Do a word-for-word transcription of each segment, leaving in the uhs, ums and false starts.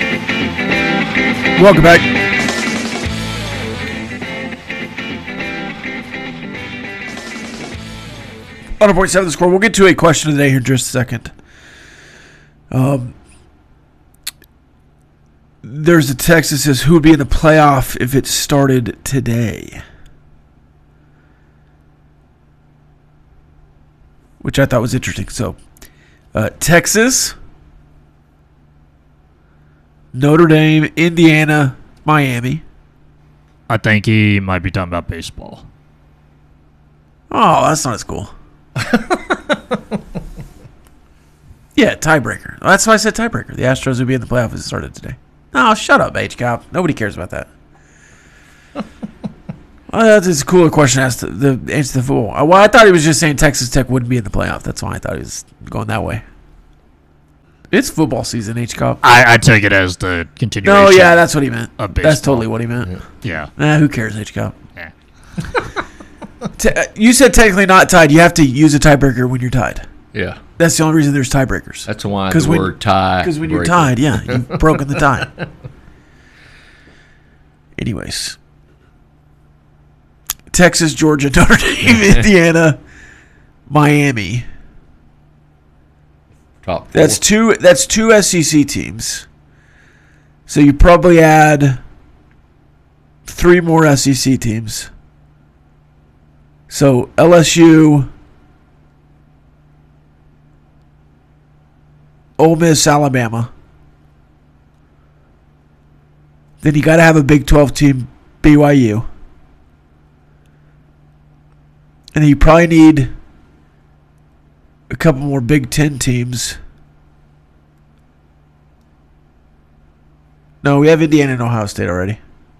Welcome back. one hundred point seven the score. We'll get to a question of the day here in just a second. Um, there's a text that says, who would be in the playoff if it started today? Which I thought was interesting. So, uh, Texas, Notre Dame, Indiana, Miami. I think he might be talking about baseball. Oh, that's not as cool. Yeah, tiebreaker. That's why I said tiebreaker. The Astros would be in the playoffs if it started today. Oh, shut up, H-Cop. Nobody cares about that. Well, that's a cooler question as to the answer to the football. Well, I thought he was just saying Texas Tech wouldn't be in the playoff. That's why I thought he was going that way. It's football season, H-Cop. I, I take it as the continuation. No, yeah, that's what he meant. Of baseball. That's totally what he meant. Yeah. Nah, who cares, H-Cop? Yeah. Te- you said technically not tied. You have to use a tiebreaker when you're tied. Yeah. That's the only reason there's tiebreakers. That's why the when, word tie. Because when you're breaker. tied, yeah, you've broken the tie. Anyways. Texas, Georgia, Notre Dame, Indiana, Miami. Top four. That's two that's two S E C teams. So you probably add three more S E C teams. So L S U, Ole Miss, Alabama. Then you got to have a Big twelve team, B Y U. And then you probably need a couple more Big Ten teams. No, we have Indiana and Ohio State already.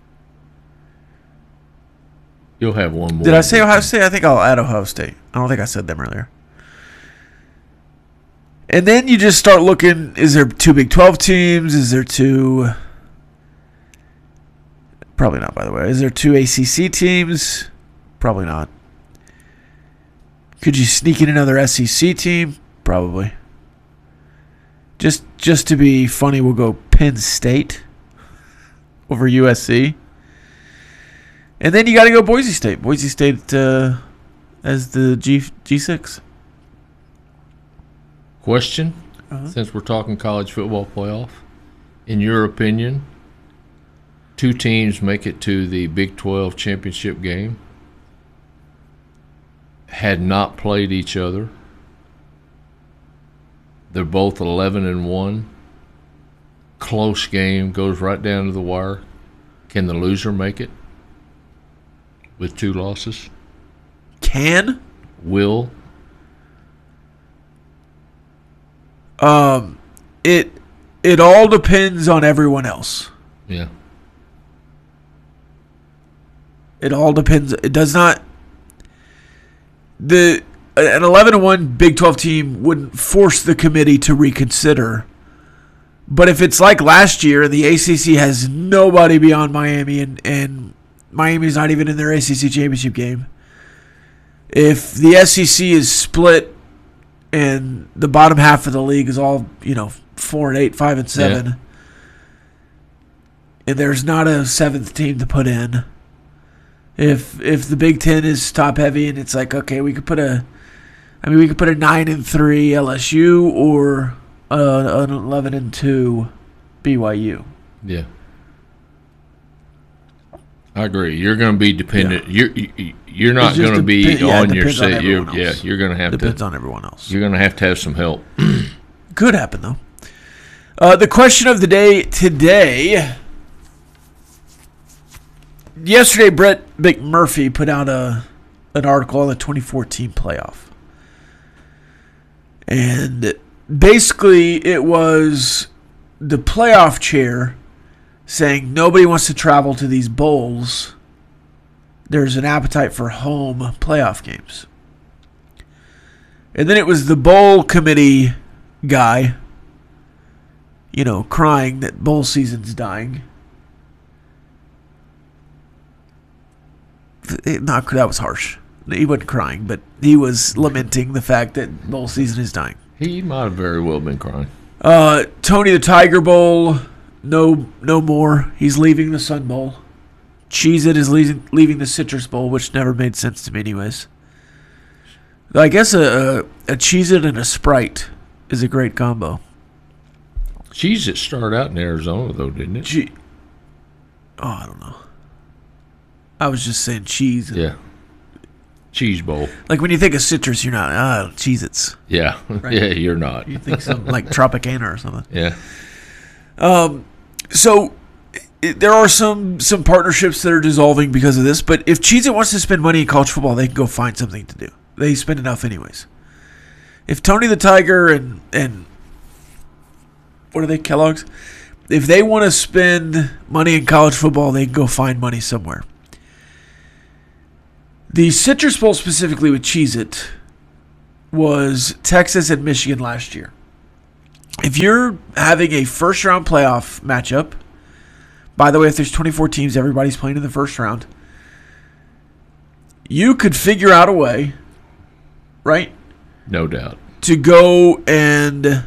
You'll have one more. Did I say Ohio State? I think I'll add Ohio State. I don't think I said them earlier. And then you just start looking, is there two Big twelve teams? Is there two... Probably not, by the way. Is there two A C C teams? Probably not. Could you sneak in another S E C team? Probably. Just just to be funny, we'll go Penn State over U S C. And then you got to go Boise State. Boise State uh, as the G G6. Question, Uh-huh. since we're talking college football playoff, in your opinion, two teams make it to the Big twelve championship game, had not played each other. They're both eleven and one. Close game, goes right down to the wire. Can the loser make it with two losses? Can? Will? Um, it it all depends on everyone else. Yeah. It all depends. It does not. The an eleven and one Big twelve team wouldn't force the committee to reconsider. But if it's like last year and the A C C has nobody beyond Miami and, and Miami's not even in their A C C championship game, if the S E C is split and the bottom half of the league is all, you know, four and eight, five and seven, Yeah. and there's not a seventh team to put in, If if the Big Ten is top heavy and it's like, okay, we could put a, I mean, we could put a nine and three L S U or a, an eleven and two B Y U. Yeah. I agree. You're going to be dependent. Yeah. You're you- you're not It's just going to be depen- yeah, it on your depends on set. You're, everyone yeah, else. you're going to have Depends to. on everyone else. You're going to have to have some help. Could happen though. Uh, the question of the day today. Yesterday, Brett McMurphy put out a an article on the twenty fourteen playoff. And basically, it was the playoff chair saying nobody wants to travel to these bowls. There's an appetite for home playoff games. And then it was the bowl committee guy, you know, crying that bowl season's dying. It, not that was harsh. He wasn't crying, but he was lamenting the fact that bowl season is dying. He might have very well been crying. Uh, Tony the Tiger Bowl no, no more. He's leaving the Sun Bowl. Cheez-It is leaving, leaving the Citrus Bowl, which never made sense to me anyways. I guess a, a, a Cheez-It and a Sprite is a great combo. Cheez-It started out in Arizona, though, didn't it? Che- oh, I don't know. I was just saying cheese. Yeah. Cheese Bowl. Like when you think of citrus, you're not, ah, Cheez-Its. Yeah. Right. Yeah, you're not. You think something like Tropicana or something. Yeah. Um, so it, there are some some partnerships that are dissolving because of this. But if Cheez-It wants to spend money in college football, they can go find something to do. They spend enough anyways. If Tony the Tiger and and what are they, Kellogg's? If they want to spend money in college football, they can go find money somewhere. The Citrus Bowl specifically with Cheez-It was Texas and Michigan last year. If you're having a first-round playoff matchup, by the way, if there's twenty-four teams, everybody's playing in the first round, you could figure out a way, right? No doubt. To go and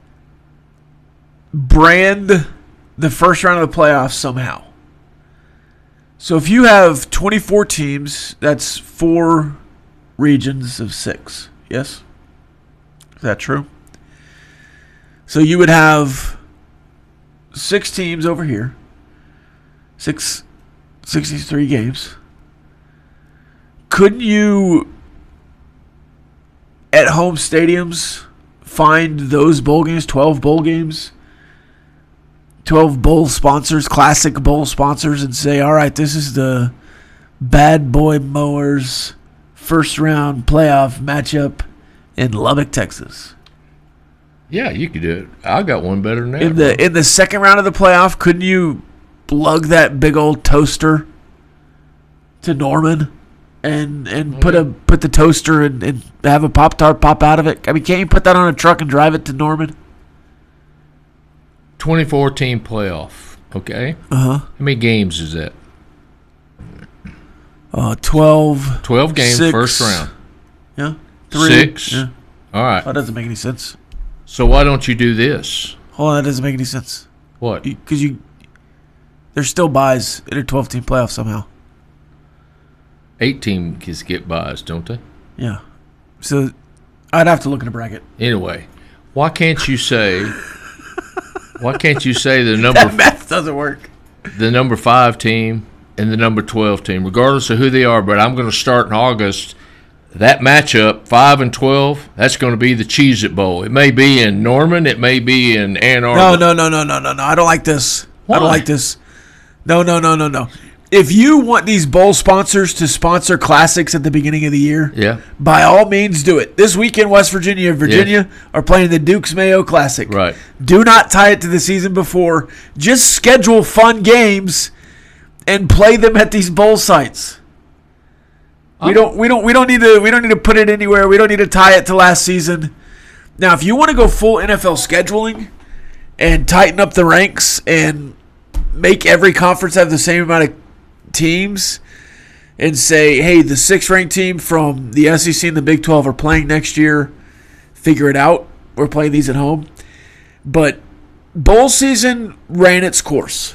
brand the first round of the playoffs somehow. So if you have twenty-four teams, that's four regions of six. Yes? Is that true? So you would have six teams over here. Six, sixty-three games. Couldn't you, at home stadiums, find those bowl games, twelve bowl games, twelve bowl sponsors, classic bowl sponsors, and say, all right, this is the Bad Boy Mowers first round playoff matchup in Lubbock, Texas? Yeah, you could do it. I got one better than that. In the in the second round of the playoff, couldn't you plug that big old toaster to Norman and and Oh, put yeah. a put the toaster and, and have a Pop Tart pop out of it? I mean, can't you put that on a truck and drive it to Norman? twenty-four team playoff. Okay. Uh huh. How many games is that? Uh, twelve. twelve games, Six. first round. Yeah. Three. Six. Yeah. All right. That doesn't make any sense. So why don't you do this? Hold on, that doesn't make any sense. What? Because you, there's still buys in a twelve-team playoff somehow. Eight teams get buys, don't they? Yeah. So I'd have to look at a bracket. Anyway, why can't you say? Why can't you say the That number math doesn't work. the number five team and the number twelve team, regardless of who they are? But I'm going to start in August. That matchup, five and twelve, that's going to be the Cheez-It Bowl. It may be in Norman. It may be in Ann Arbor. No, no, no, no, no, no, no. I don't like this. I Why? don't like this. No, no, no, no, no. If you want these bowl sponsors to sponsor classics at the beginning of the year, Yeah, by all means do it. This weekend, West Virginia and Virginia are playing the Dukes Mayo Classic. right. Do not tie it to the season before. Just schedule fun games and play them at these bowl sites. We don't we don't we don't need to we don't need to put it anywhere. We don't need to tie it to last season. Now, if you want to go full N F L scheduling and tighten up the ranks and make every conference have the same amount of teams and say, hey, the sixth ranked team from the S E C and the Big twelve are playing next year, figure it out. We're playing these at home. But bowl season ran its course.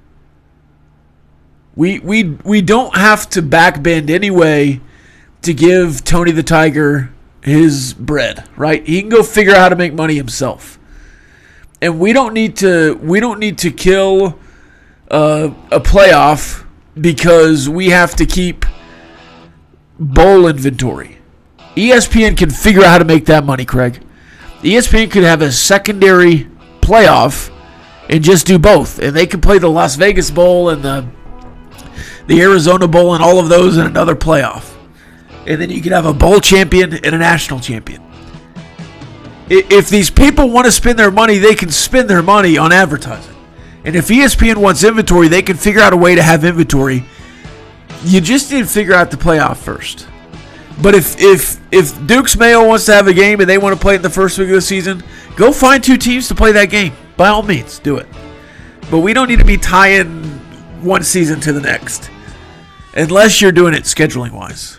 We we we don't have to backbend anyway to give Tony the Tiger his bread, right? He can go figure out how to make money himself. And we don't need to we don't need to kill uh, a playoff because we have to keep bowl inventory. E S P N can figure out how to make that money, Craig. E S P N could have a secondary playoff and just do both. And they could play the Las Vegas Bowl and the the Arizona Bowl and all of those in another playoff. And then you could have a bowl champion and a national champion. I- If these people want to spend their money, they can spend their money on advertising. And if E S P N wants inventory, they can figure out a way to have inventory. You just need to figure out the playoff first. But if if if Dukes Mayo wants to have a game and they want to play it in the first week of the season, go find two teams to play that game. By all means, do it. But we don't need to be tying one season to the next. Unless you're doing it scheduling-wise.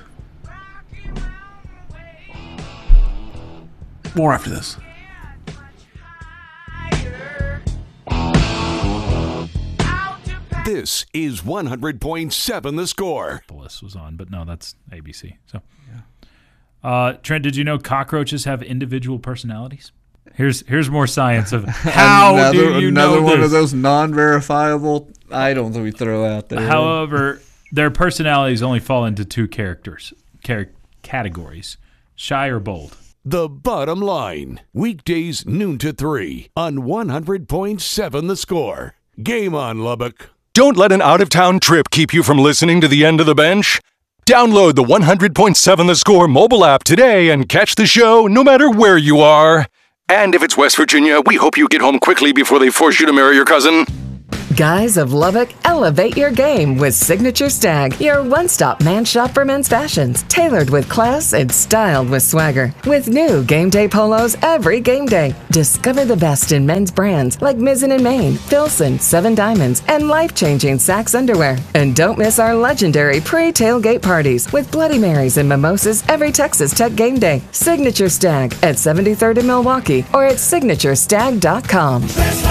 More after this. This is one hundred point seven The Score. Bliss was on, but no, that's A B C. So, uh, Trent, did you know cockroaches have individual personalities? Here's here's more science of how another, do you another know one this? of those non-verifiable items we throw out there. However, their personalities only fall into two characters char- categories: shy or bold. The Bottom Line, weekdays noon to three on one hundred point seven The Score. Game on, Lubbock. Don't let an out-of-town trip keep you from listening to the end of the bench. Download the one hundred point seven The Score mobile app today and catch the show no matter where you are. And if it's West Virginia, we hope you get home quickly before they force you to marry your cousin. Guys of Lubbock, elevate your game with Signature Stag, your one-stop man shop for men's fashions, tailored with class and styled with swagger. With new game day polos every game day. Discover the best in men's brands like Mizzen and Main, Filson, Seven Diamonds, and life-changing Sax underwear. And don't miss our legendary pre-tailgate parties with Bloody Marys and mimosas every Texas Tech game day. Signature Stag at seventy-third in Milwaukee or at signature stag dot com.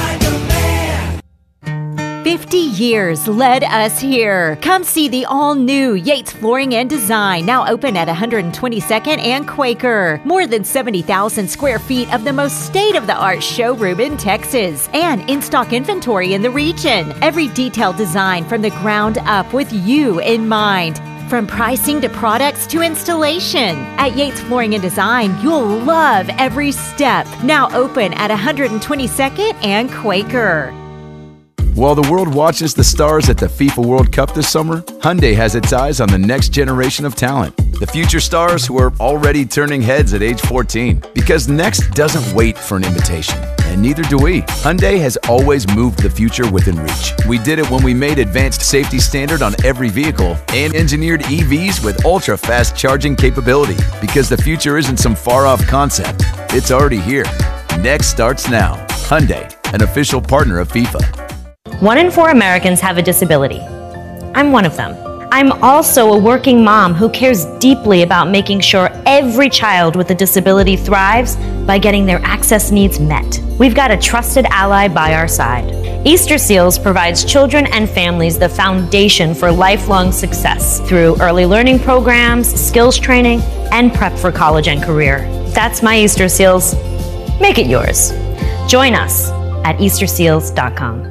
fifty years led us here. Come see the all-new Yates Flooring and Design, now open at one twenty-second and Quaker. More than seventy thousand square feet of the most state-of-the-art showroom in Texas and in-stock inventory in the region. Every detailed design from the ground up with you in mind. From pricing to products to installation. At Yates Flooring and Design, you'll love every step. Now open at one twenty-second and Quaker. While the world watches the stars at the FIFA World Cup this summer, Hyundai has its eyes on the next generation of talent. The future stars who are already turning heads at age fourteen. Because next doesn't wait for an invitation. And neither do we. Hyundai has always moved the future within reach. We did it when we made advanced safety standard on every vehicle and engineered E Vs with ultra-fast charging capability. Because the future isn't some far-off concept. It's already here. Next starts now. Hyundai, an official partner of FIFA. One in four Americans have a disability. I'm one of them. I'm also a working mom who cares deeply about making sure every child with a disability thrives by getting their access needs met. We've got a trusted ally by our side. Easter Seals provides children and families the foundation for lifelong success through early learning programs, skills training, and prep for college and career. That's my Easter Seals. Make it yours. Join us at easter seals dot com.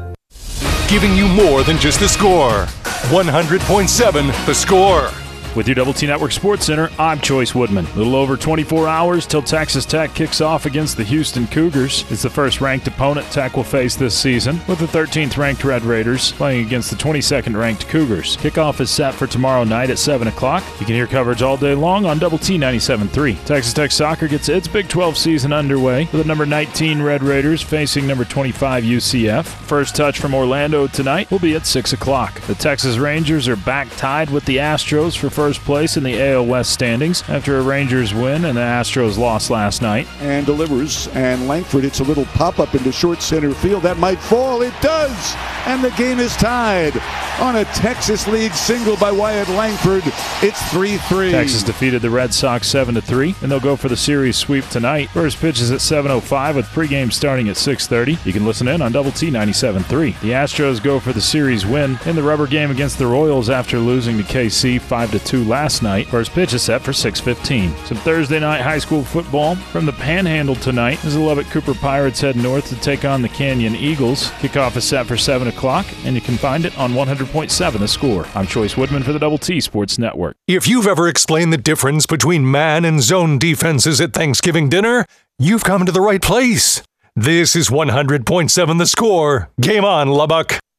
Giving you more than just the score. one hundred point seven The Score. With your Double T Network Sports Center, I'm Choice Woodman. A little over twenty-four hours till Texas Tech kicks off against the Houston Cougars. It's the first ranked opponent Tech will face this season, with the thirteenth ranked Red Raiders playing against the twenty-second ranked Cougars. Kickoff is set for tomorrow night at seven o'clock. You can hear coverage all day long on Double T ninety-seven point three. Texas Tech Soccer gets its Big twelve season underway with the number nineteen Red Raiders facing number twenty-five U C F. First touch from Orlando tonight will be at six o'clock. The Texas Rangers are back tied with the Astros for first place in the A L West standings after a Rangers win and the Astros lost last night. And delivers, and Langford hits a little pop-up into short center field. That might fall. It does! And the game is tied on a Texas League single by Wyatt Langford. It's three three. Texas defeated the Red Sox seven to three, and they'll go for the series sweep tonight. First pitch is at seven oh five with pregame starting at six thirty. You can listen in on Double T ninety-seven point three. The Astros go for the series win in the rubber game against the Royals after losing to K C five to two last night. First pitch is set for six fifteen. Some Thursday night high school football from the Panhandle tonight as the Lubbock Cooper Pirates head north to take on the Canyon Eagles. Kickoff is set for seven o'clock, and you can find it on one hundred point seven The Score. I'm Choice Woodman for the Double T Sports Network. If you've ever explained the difference between man and zone defenses at Thanksgiving dinner, you've come to the right place. This is one hundred point seven The Score. Game on, Lubbock.